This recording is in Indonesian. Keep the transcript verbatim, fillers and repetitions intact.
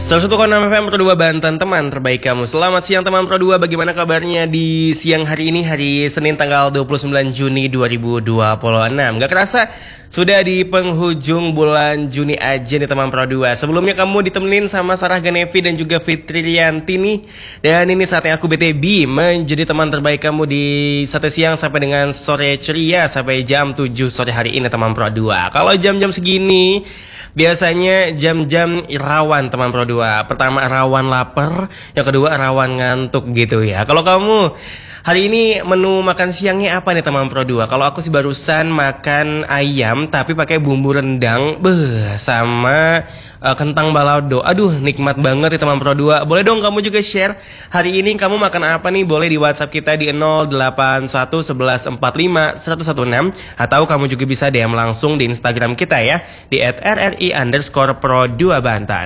seratus satu koma enam F M Pro dua Banten, teman terbaik kamu. Selamat siang teman Pro dua, bagaimana kabarnya di siang hari ini, hari Senin tanggal dua puluh sembilan Juni dua ribu dua puluh enam. Gak kerasa sudah di penghujung bulan Juni aja nih teman Pro dua. Sebelumnya kamu ditemenin sama Sarah Ganevi dan juga Fitri Rianti nih. Dan ini saatnya aku B T B menjadi teman terbaik kamu di satu siang sampai dengan sore ceria, sampai jam tujuh sore hari ini teman Pro dua. Kalau jam-jam segini biasanya jam-jam rawan teman Pro dua. Pertama rawan lapar, yang kedua rawan ngantuk gitu ya. Kalau kamu hari ini menu makan siangnya apa nih teman Pro dua? Kalau aku sih barusan makan ayam tapi pakai bumbu rendang, beh, sama uh, kentang balado. Aduh, nikmat banget ya teman Pro dua. Boleh dong kamu juga share hari ini kamu makan apa nih? Boleh di WhatsApp kita di nol delapan satu satu satu empat lima satu satu enam, atau kamu juga bisa D M langsung di Instagram kita ya di et r r i underscore pro dua Banten.